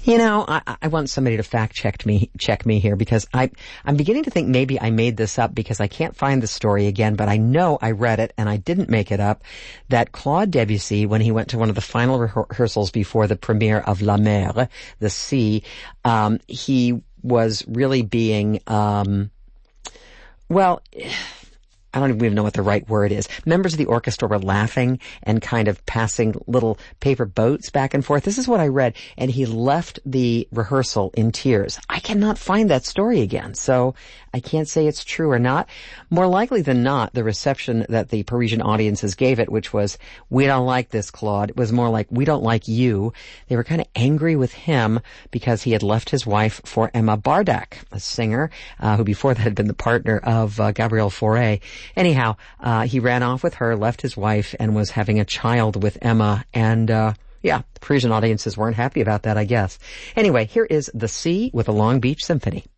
I want somebody to check me here, because I'm beginning to think maybe I made this up, because I can't find the story again, but I know I read it and I didn't make it up, that Claude Debussy, when he went to one of the final rehearsals before the premiere of La Mer, the Sea, he was really being, I don't even know what the right word is. Members of the orchestra were laughing and kind of passing little paper boats back and forth. This is what I read. And he left the rehearsal in tears. I cannot find that story again, so I can't say it's true or not. More likely than not, the reception that the Parisian audiences gave it, which was, "We don't like this, Claude," it was more like, "We don't like you." They were kind of angry with him because he had left his wife for Emma Bardak, a singer, who before that had been the partner of Gabrielle Fauré. Anyhow, he ran off with her, left his wife, and was having a child with Emma. And, the Parisian audiences weren't happy about that, I guess. Anyway, here is The Sea with the Long Beach Symphony.